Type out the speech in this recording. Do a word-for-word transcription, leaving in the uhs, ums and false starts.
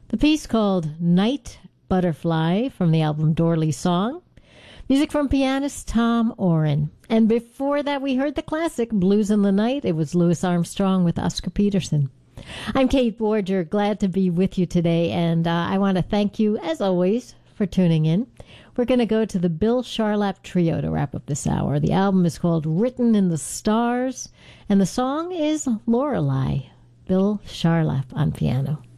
The piece called Night Butterfly from the album Dorley Song. Music from pianist Tom Oren. And before that, we heard the classic Blues in the Night. It was Louis Armstrong with Oscar Peterson. I'm Kate Borger, glad to be with you today, and uh, I want to thank you, as always, for tuning in. We're going to go to the Bill Charlap Trio to wrap up this hour. The album is called Written in the Stars, and the song is Lorelei. Bill Charlap on piano.